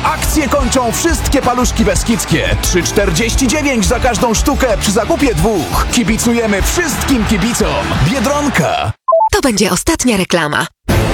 Akcje kończą wszystkie paluszki beskidzkie. 3,49 za każdą sztukę przy zakupie 2. Kibicujemy wszystkim kibicom. Biedronka. To będzie ostatnia reklama.